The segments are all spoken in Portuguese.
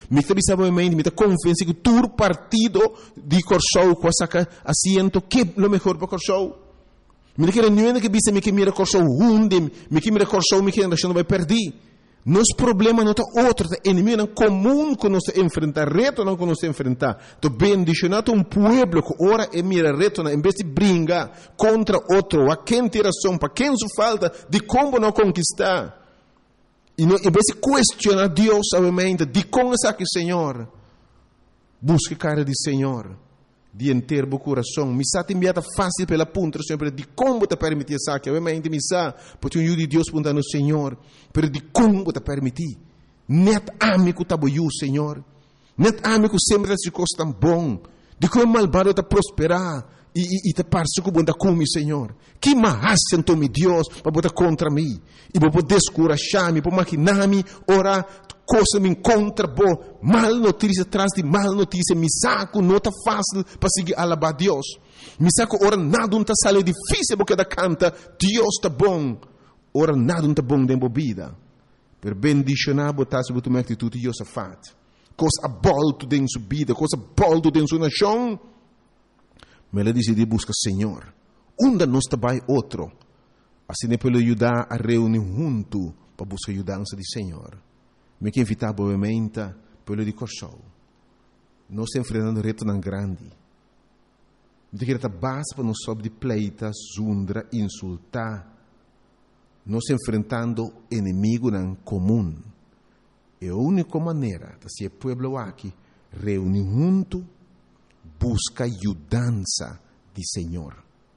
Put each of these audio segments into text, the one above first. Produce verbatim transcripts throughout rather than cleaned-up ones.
Me está pensando, me está convencido que tu partido de Corsou, com essa assento, que é o melhor para Corsou. Me quer não é que bisa me que mira Corsou hunde, me que mira Corsou, me que ainda não vai perder. Nosso problema não é outro, é inimigo não comum que nós enfrentar, reto não que nós enfrentar. Tu bendicionado um pueblo que ora é mira reto, em vez de brigar contra outro, a quem tem razão, para quem se falta, de como não conquistar. E não, em vez de questionar Deus, obviamente, de como está aqui, Senhor, busque cara de Senhor, de inteiro o coração. Me está enviada fácil pela ponta, sempre de como te permitir isso aqui. Obviamente, me está, porque o de Deus pergunta no Senhor, mas de como te permitir. Net amigo tá boiu, Senhor. Net amigo sempre se coisa tão bom. De como malvado te prosperar e, e, e te parece que bunda come, Senhor. Que mais sentou me Deus para botar contra mim e para poder descurajar-me, para maquinar-me, orar. Coisa me encontra boa, mal notícia atrás de mal notícia, me saco, não está fácil para seguir alabar Deus. Me saco, ora nada não está sale difícil porque da canta, Deus está bom, ora nada não está bom dentro da vida. Per bendicionar, botar sobre tua atitude, Deus a faz. Coisa bolto dentro da sua vida, coisa bolto dentro da sua nação. Mas ela decide buscar Senhor. Onde nós trabalhamos outro. Assim é para ajudar a reunir junto para buscar a ajudança do Senhor. Me que invitar obviamente pelo de Corsou. Nós estamos enfrentando reto tão grande. De que está base para nós sobre de pleita, zundra, insultar. Nós estamos enfrentando inimigo não comum. É a única maneira de ser pueblo aqui reunir junto, busca ajudança de Senhor.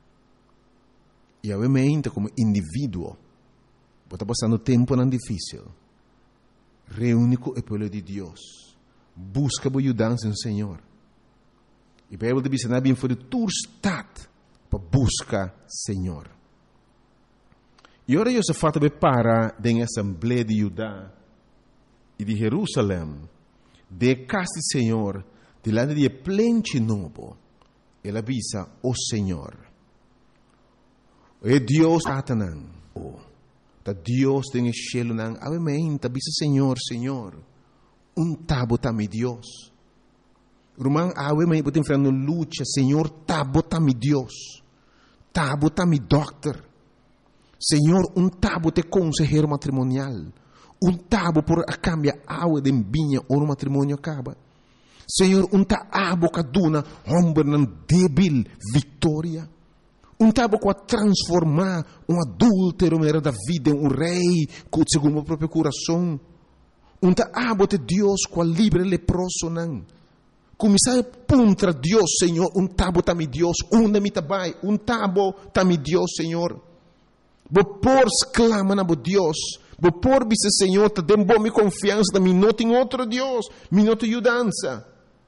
E obviamente como indivíduo, está passando tempo não difícil. Reúne com o povo de Deus. Busca a ajudança no Senhor. E a Bíblia diz que não é para tu estar para buscar Senhor. E agora eu se fato para da Assembleia de Judá e de Jerusalém, de casa do Senhor, delante de plente novo, ela avisa o Senhor. É Deus Satanás. Ta Deus tem o cielo nang obviamente bisa Senhor, Senhor, um tabo tá mi Deus. Rumang obviamente botem frente luta, Senhor, tabo tá mi Deus. Tabo tá mi doctor. Senhor, um tabo te consejero matrimonial. Um tabo por a cambia água de vinha ou no matrimônio acaba. Senhor, um tabo caduna homem nan débil vitória. Um tabo para transformar um adúltero da vida em um rei segundo o próprio coração. Um tabo de Deus com livre leproso não. Começar a puntra Deus, Senhor. Um tabo também Deus. Um da mita vai. Um tabo também Deus, Senhor. Vou por exclama na Deus. Vou por bisa Senhor. Te dê boa confiança. Me não tem outro Deus. Me não tem ajudança.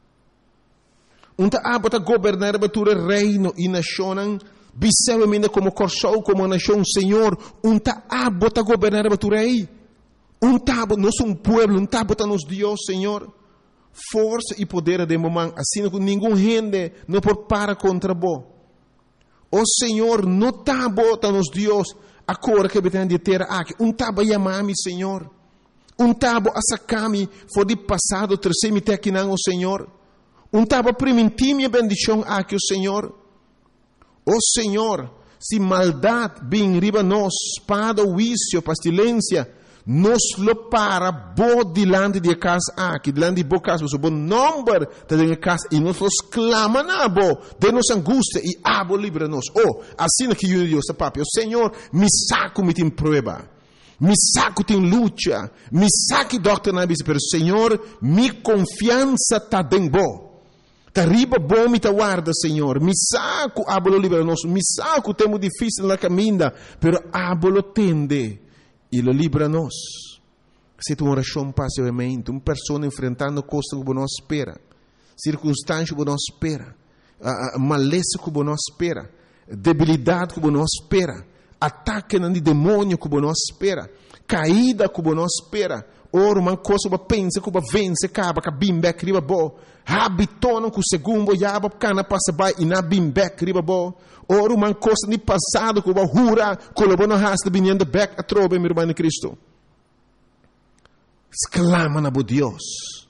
Um tabo para governar o reino e nação. Bisavamente como Corsou, como nação, Senhor, um tabo para governar a tu rei. Um tabo, nós somos um pueblo, um tabo para nos Deus, Senhor. Força e poder de momento, assim que nenhum gente não pode parar contra vós. O Senhor, no tabo para nos Deus, a cor que tem de ter aqui. Um tabo a chamar-me, Senhor. Um tabo a sacar-me, foi de passado, terceiro-me aqui não, o Senhor. Um tabo a permitir minha bendição aqui, o Senhor. Oh Senhor, se maldade vem riba nós, espada, vício, pestilência, nos lo para bo dilante de casa aqui, dilante de bo casa, o bom número de casa, e nós los clama na bo, de nos angústia, e abo livra nos. Oh, assim que eu Deus, papi, o Senhor, me saco me tem prova, me saco tem luta, me saque doctor na bisa, pero Senhor, mi confiança tá dentro bo. Tariba bom me guarda, Senhor. Me saco, abolo libera nós. Me saco, temo difícil na caminha, pero abolo tende e lo libera nós. Se tu uma oração passivamente, uma pessoa enfrentando coisas que não espera, circunstâncias que não espera, uh, maleza que não espera, debilidade que não espera, ataque de demônio que não espera, caída que não espera. Ora, uma coisa que pensa que vence, acaba que bimbek riba bo. Habitono que o segundo já cana passa by e na bimbek riba bo. Ora, uma coisa de passado que o hura, colabou na rasta vinhando back a trova, meu irmão em Cristo. Exclama na bo Deus.